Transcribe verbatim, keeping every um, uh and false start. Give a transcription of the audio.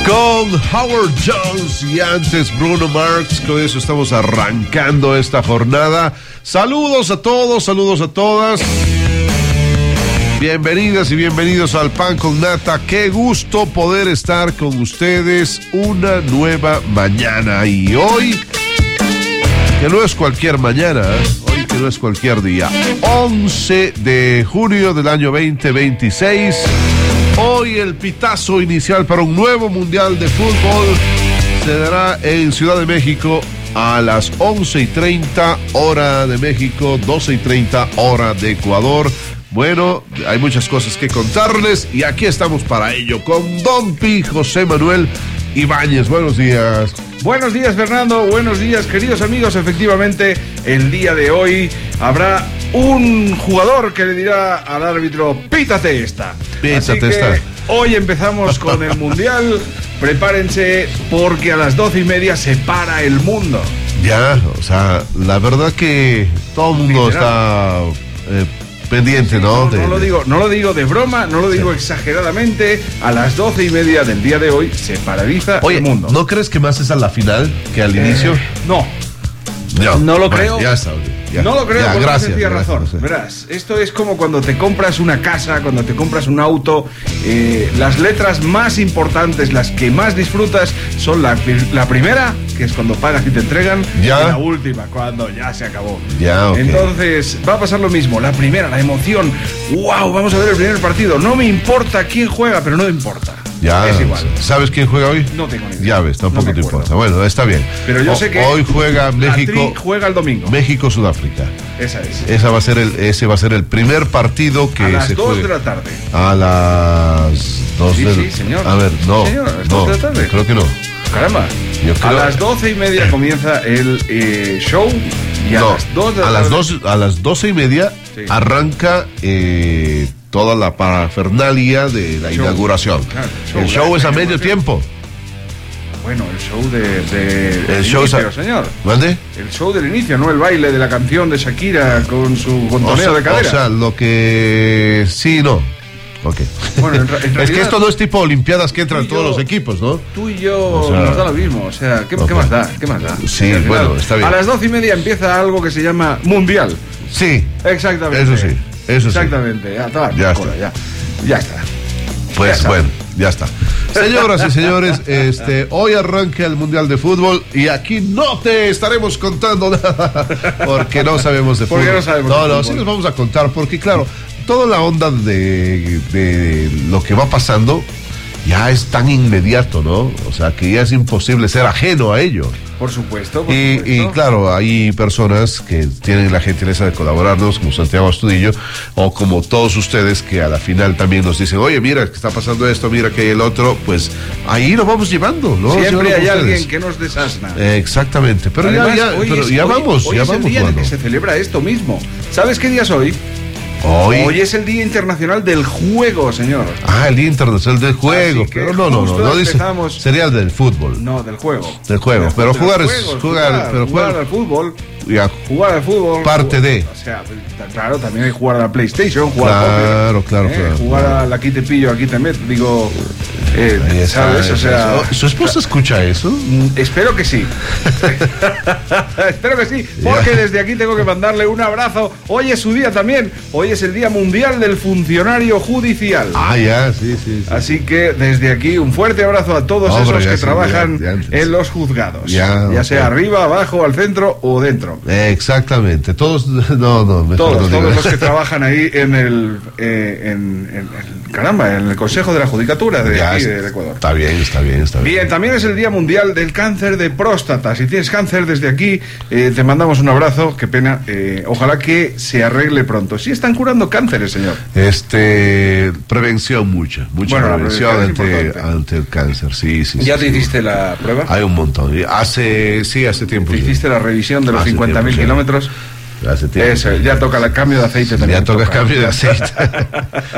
Con Howard Jones y antes Bruno Mars. Con eso estamos arrancando esta jornada. Saludos a todos, saludos a todas. Bienvenidas y bienvenidos al Pan con Nata. Qué gusto poder estar con ustedes una nueva mañana. Y hoy, que no es cualquier mañana, ¿eh? Hoy que no es cualquier día. once de junio del año veinte veintiséis. Hoy el pitazo inicial para un nuevo Mundial de Fútbol se dará en Ciudad de México a las once y treinta hora de México, doce y treinta hora de Ecuador. Bueno, hay muchas cosas que contarles y aquí estamos para ello con Don Pi, José Manuel Ibáñez. Buenos días. Buenos días, Fernando. Buenos días, queridos amigos. Efectivamente, el día de hoy habrá un jugador que le dirá al árbitro: pítate esta. Pítate esta. Hoy empezamos con el Mundial. Prepárense porque a las doce y media se para el mundo. Ya, o sea, la verdad que todo el mundo está eh, pendiente, sí, ¿no? No, de, no, lo digo, no lo digo de broma, no lo digo sí. exageradamente. A las doce y media del día de hoy se paraliza Oye, el mundo. ¿No crees que más es a la final que al eh, inicio? No. No, no lo bueno, creo. Ya está, ya. No lo creo ya, por gracias, una sencilla gracias, razón. gracias. Verás, esto es como cuando te compras una casa, cuando te compras un auto. Eh, las letras más importantes, las que más disfrutas, son la, la primera, que es cuando pagas y te entregan, ¿Ya? y la última, cuando ya se acabó. Ya, okay. Entonces, va a pasar lo mismo. La primera, la emoción. ¡Wow! Vamos a ver el primer partido. No me importa quién juega, pero no importa. Ya, es igual. ¿Sabes quién juega hoy? No tengo ni idea. Ya ves, tampoco no te importa. Bueno, está bien. Pero yo o, sé que hoy juega México. La tri juega el domingo. México Sudáfrica. Esa es. Esa va a ser el, ese va a ser el primer partido que a las se dos juegue. de la tarde. A las dos sí, de sí, señor. A ver, no. Sí, señor, a las no, dos de la tarde. Creo que no. Caramba. Yo creo... A las doce y media comienza el eh, show y a no, las dos de la a tarde. las dos, a las doce y media sí. arranca eh, toda la parafernalia de la show. inauguración. Claro, el show, el show es a medio tiempo. Bueno, el show de, de el show inicio, a... señor. ¿Mande? El show del inicio, no el baile de la canción de Shakira con su contoneo o sea, de cadera. O sea, lo que sí, no. Okay. Bueno, en, en realidad, es que esto no es tipo Olimpiadas que entran yo, todos los equipos, ¿no? Tú y yo o sea, nos da lo mismo, o sea, ¿qué, okay. ¿qué más da? ¿Qué más da? Sí, final, bueno, está bien. A las doce y media empieza algo que se llama Mundial. Sí. Exactamente. Eso sí, eso Exactamente. sí. Ya, está, ya, cola, está. ya, ya está. Pues ya bueno, ya está. Señoras y señores, este, hoy arranca el Mundial de Fútbol y aquí no te estaremos contando nada porque no sabemos de fútbol. Porque no sabemos no, de no, fútbol. sí les vamos a contar porque claro, toda la onda de, de lo que va pasando ya es tan inmediato, ¿no? O sea, que ya es imposible ser ajeno a ello. Por supuesto. Por y, supuesto. y claro, hay personas que tienen la gentileza de colaborarnos, como Santiago Astudillo, o como todos ustedes que a la final también nos dicen, oye, mira, que está pasando esto, mira que hay el otro, pues ahí nos vamos llevando, ¿no? Siempre hay alguien que nos desasna. Eh, exactamente, pero Además, ya, ya, hoy pero es, ya hoy, vamos, hoy ya es vamos. el día Bueno. en que se celebra esto mismo. ¿Sabes qué día es hoy? Hoy. Hoy es el Día Internacional del Juego, señor. Ah, el Día Internacional del Juego. Pero no, no, no, no dice. Sería el del fútbol. No, del juego. Del juego. Del, pero de jugar es. Juegos, Jugar, jugar, pero jugar jugar al fútbol. Ya, jugar al fútbol. Parte jugar, de. O sea, claro, también hay jugar a la PlayStation, jugar claro, al claro, ¿eh? claro. Jugar claro. a la aquí te pillo, aquí te meto. Digo. Eh, está, ¿Sabes? O sea. ¿Su esposa escucha eso? Mm, espero que sí. Espero que sí. Porque yeah. desde aquí tengo que mandarle un abrazo. Hoy es su día también. Hoy es el Día Mundial del Funcionario Judicial. Ah, ya, sí, sí. sí. Así que desde aquí un fuerte abrazo a todos Hombre, esos que sí, trabajan ya, ya en los juzgados. Ya, ya sea okay. arriba, abajo, al centro o dentro. Exactamente. Todos, no, no, mejor Todos, no todos los que trabajan ahí en el, eh, en, en, en, caramba, en el Consejo de la Judicatura de ya, aquí de Ecuador. Está bien, está bien, está bien. Bien, también es el Día Mundial del Cáncer de Próstata. Si tienes cáncer desde aquí, eh, te mandamos un abrazo. Qué pena. Eh, ojalá que se arregle pronto. Sí están curando cánceres, señor. Este, prevención mucha, mucha bueno, prevención ante, ante el cáncer. Sí, sí. ¿Ya sí, te sí. hiciste la prueba? Hay un montón. Hace, sí, hace tiempo. ¿Te hiciste la revisión de los cincuenta mil kilómetros? Hace tiempo. Eso, ya toca el cambio de aceite también. Ya toca el cambio de aceite.